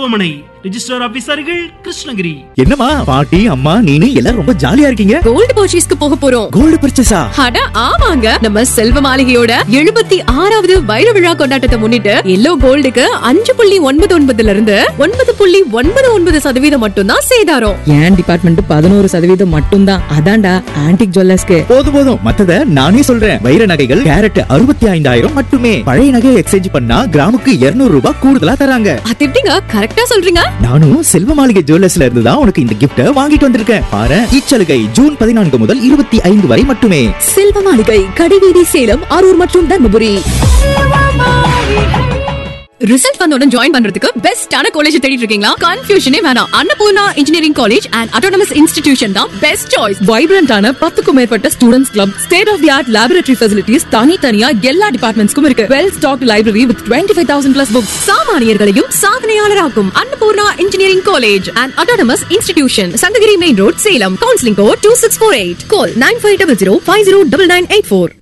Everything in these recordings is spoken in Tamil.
மருத்துவமனை. ரிஜிஸ்டர் ஆபீசர்கள் கிருஷ்ணகிரி. என்னம்மா பாட்டி அம்மா நீனு எல்லாரும் ரொம்ப ஜாலியா இருக்கீங்க. கோல்டு பர்ச்சேஸ்க்கு போக போறோம். கோல்டு பர்ச்சேஸா? அட ஆமாங்க, நம்ம செல்வ மாளிகையோட 76வது வைர விழா கொண்டாட்டத்தை முன்னிட்டு எல்லோ கோல்டுக்கு 5.99 இருந்து 9.99% மட்டும் தான் சேதாரம். என் டிபார்ட்மெண்ட் 11% மட்டும் தான். அதான்டா ஆன்டிக் ஜுவல்லர்ஸ்க்கு. போதும் மத்தத நானே சொல்றேன். வைர நகைகள் கேரட் 65,000 மட்டுமே. பழைய நகையை எக்ஸ்சேஞ்ச் பண்ணா கிராமுக்கு 200 ரூபாய் கூடுதலா தராங்க. அது எப்படிங்க கரெக்ட்டா சொல்றீங்க? நானும் செல்வ மாளிகை ஜுவல்லர்ஸ்ல இருந்து தான் உனக்கு இந்த கிஃப்ட வாங்கிட்டு வந்திருக்கேன். பாரு, இச்சலுகை ஜூன் 14 முதல் 25 வரை மட்டுமே. செல்வ மாளிகை, கடைவீதி, சேலம், அரூர் மற்றும் தர்மபுரி. ரிசல்ட் வந்தோட ஜாயின் பண்றதுக்கு பெஸ்டான காலேஜ் தேடிட்டு இருக்கீங்களா? கன்ஃபியூஷனே வேணாம். Annapurna engineering college and autonomous institution தான் பெஸ்ட் சாய்ஸ். வைப்ரண்டான 10க்கும் மேற்பட்ட students club, state of the art laboratory facilities, தனித்தனியா எல்லா டிபார்ட்மெண்ட்ஸ்க்கும் இருக்கு. Well stocked library with 25,000 plus books. சாமானியர்களையும் சாதனையாளராக்கும் Annapurna engineering college and autonomous institution, Sankagiri main road, Salem. Counselling code 2648. கால் 9500509984.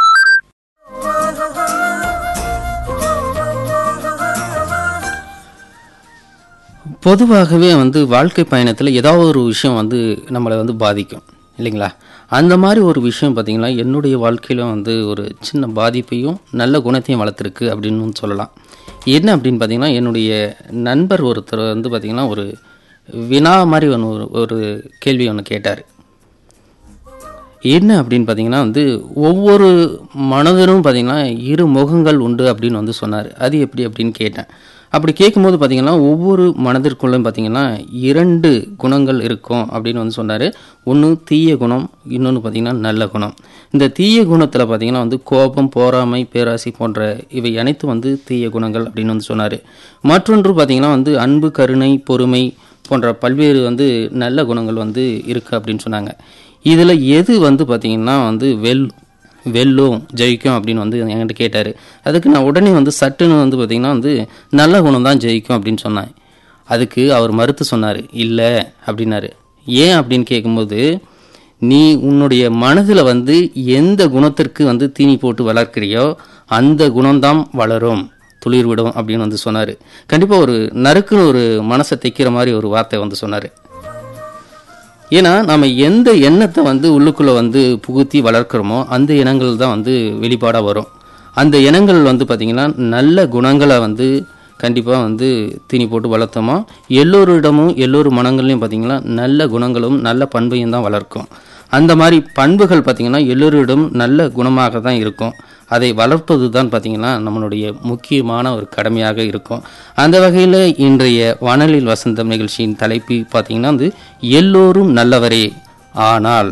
பொதுவாகவே வாழ்க்கை பயணத்தில் ஏதாவது ஒரு விஷயம் நம்மளை பாதிக்கும் இல்லைங்களா? அந்த மாதிரி ஒரு விஷயம் பார்த்திங்கன்னா என்னுடைய வாழ்க்கையில் ஒரு சின்ன பாதிப்பையும் நல்ல குணத்தையும் வளர்த்துருக்கு அப்படின்னு சொல்லலாம். என்ன அப்படின்னு பார்த்திங்கன்னா, என்னுடைய நண்பர் ஒருத்தர் பார்த்திங்கன்னா ஒரு வினா மாதிரி ஒரு கேள்வி ஒன்று கேட்டார். என்ன அப்படின்னு பார்த்திங்கன்னா ஒவ்வொரு மனதிலும் பார்த்திங்கன்னா 2 முகங்கள் உண்டு அப்படின்னு சொன்னார். அது எப்படி அப்படின்னு கேட்டேன். அப்படி கேட்கும்போது பார்த்திங்கன்னா ஒவ்வொரு மனதிற்குள்ளும் பார்த்திங்கன்னா 2 குணங்கள் இருக்கும் அப்படின்னு சொன்னார். ஒன்று தீய குணம், இன்னொன்று பார்த்திங்கன்னா நல்ல குணம். இந்த தீய குணத்தில் பார்த்திங்கன்னா கோபம், போராமை, பேராசை போன்ற இவை அனைத்தும் தீய குணங்கள் அப்படின்னு சொன்னார். மற்றொன்று பார்த்திங்கன்னா அன்பு, கருணை, பொறுமை போன்ற பல்வேறு நல்ல குணங்கள் இருக்குது அப்படின்னு சொன்னாங்க. இதில் எது பார்த்திங்கன்னா வெல்லும் ஜெயிக்கும் அப்படின்னு என்கிட்ட கேட்டார். அதுக்கு நான் உடனே சட்டுன்னு பார்த்திங்கன்னா நல்ல குணம் தான் ஜெயிக்கும் அப்படின்னு சொன்னேன். அதுக்கு அவர் மறுத்து சொன்னார். இல்லை அப்படின்னாரு. ஏன் அப்படின்னு கேட்கும்போது, நீ உன்னுடைய மனதில் எந்த குணத்திற்கு தீனி போட்டு வளர்க்கிறியோ அந்த குணம்தான் வளரும், துளிர்விடும் அப்படின்னு சொன்னார். கண்டிப்பாக ஒரு நறுக்குன்னு ஒரு மனசை தைக்கிற மாதிரி ஒரு வார்த்தை சொன்னார். ஏன்னா நம்ம எந்த எண்ணத்தை உள்ளுக்குள்ளே புகுத்தி வளர்க்குறோமோ அந்த எண்ணங்கள் தான் வெளிப்பாடாக வரும். அந்த எண்ணங்கள் பார்த்திங்கன்னா நல்ல குணங்களை கண்டிப்பாக தீனி போட்டு வளர்த்தோமோ எல்லோரிடமும் எல்லோரு மனங்கள்லையும் பார்த்திங்கன்னா நல்ல குணங்களும் நல்ல பண்பையும் தான் வளர்க்கும். அந்த மாதிரி பண்புகள் பார்த்திங்கன்னா எல்லோரிடம் நல்ல குணமாக தான் இருக்கும். அதை வளர்ப்பது தான் பார்த்திங்கன்னா நம்மளுடைய முக்கியமான ஒரு கடமையாக இருக்கும். அந்த வகையில் இன்றைய வானொலியில் வசந்தம் நிகழ்ச்சியின் தலைப்பு பார்த்திங்கன்னா எல்லோரும் நல்லவரே, ஆனால்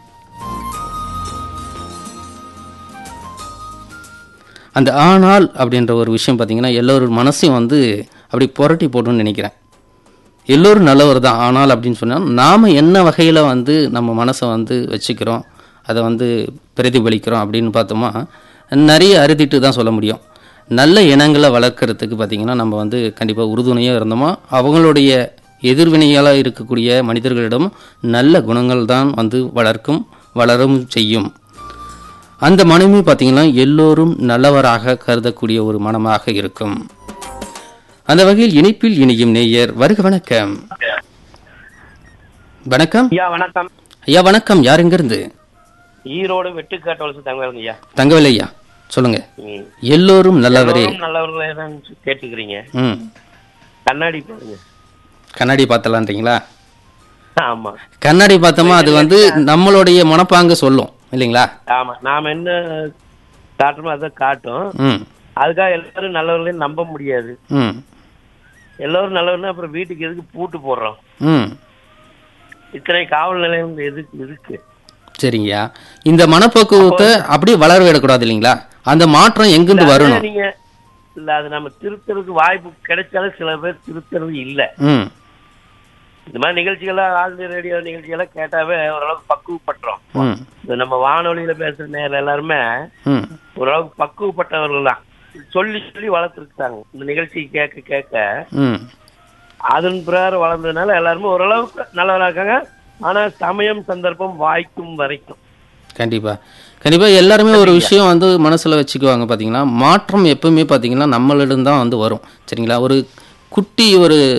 அந்த ஆனால் அப்படின்ற ஒரு விஷயம் பார்த்திங்கன்னா எல்லோரும் மனசையும் அப்படி புரட்டி போட்டுன்னு நினைக்கிறேன். எல்லோரும் நல்லவர் தான், ஆனால் அப்படின்னு சொன்னால் நாம் என்ன வகையில் நம்ம மனசை வச்சுக்கிறோம், அதை பிரதிபலிக்கிறோம் அப்படின்னு பார்த்தோமா நிறைய அறுதிட்டு தான் சொல்ல முடியும். நல்ல எண்ணங்களை வளர்க்குறதுக்கு பார்த்திங்கன்னா நம்ம கண்டிப்பாக உறுதுணையாக இருந்தோமா அவங்களுடைய எதிர்வினையால் இருக்கக்கூடிய மனிதர்களிடம் நல்ல குணங்கள் தான் வளரும் செய்யும். அந்த மனமே பார்த்திங்கன்னா எல்லோரும் நல்லவராக கருதக்கூடிய ஒரு மனமாக இருக்கும். அந்த வகையில் இணைப்பில் இணையும் நேயர் வருக. வணக்கம். வணக்கம் ஐயா. வணக்கம். யார் எங்கிருந்து? ஈரோடு வெட்டுக்காட்டு தங்கவேல் ஐயா. தங்கவேல் ஐயா சொல்லுங்க. எல்லோரும் நல்லவரே கேட்டுக்கிறீங்க. கண்ணாடி பாருங்க. கண்ணாடி பார்த்தலான்றீங்களா? ஆமா, கண்ணாடி பார்த்தோமா அது நம்மளுடைய மனப்பாங்க சொல்லும் இல்லைங்களா? ஆமா, நாம என்ன காட்டுறோமோ அதை காட்டும். அதுக்காக எல்லாரும் நல்லவர்களையும் நம்ப முடியாது. எல்லாரும் நல்லவர்னா அப்புறம் வீட்டுக்கு எதுக்கு பூட்டு போடுறோம்? இத்தனை காவல் நிலையம் எதுக்கு இருக்கு? சரிங்கய்யா, இந்த மனப்பக்குவத்தை அப்படியே வளர விடக்கூடாது இல்லைங்களா? அந்த மாற்றம் எங்கிருந்து வரணும்? நீங்க இல்ல, அது நம்ம திருத்தறதுக்கு வாய்ப்பு கிடைச்சாலும் சில பேர் திருத்தறது இல்ல. இந்த மாதிரி நிகழ்ச்சிகள்லாம் ஆல் ரேடியோ நிகழ்ச்சிகள்லாம் கேட்டாவே ஓரளவுக்கு பக்குவப்பட்டுறோம். நம்ம வானொலியில பேசுற நேரம் எல்லாருமே ஓரளவுக்கு பக்குவப்பட்டவர்கள் தான். சொல்லி சொல்லி வளர்த்துருக்காங்க. இந்த நிகழ்ச்சி கேட்க கேட்க அதன் பிரகாரம் வளர்ந்ததுனால எல்லாருமே ஓரளவுக்கு நல்லவராக இருக்காங்க. ஆனா சமயம் சந்தர்ப்பம் வாய்க்கும் வரைக்கும் கண்டிப்பா எல்லாருமே ஒரு விஷயம் மனசுல வச்சுக்குவாங்க. பாத்தீங்கன்னா மாற்றம் எப்பவுமே பாத்தீங்கன்னா நம்மளிடம் தான் வரும். சரிங்களா? ஒரு குட்டி ஒரு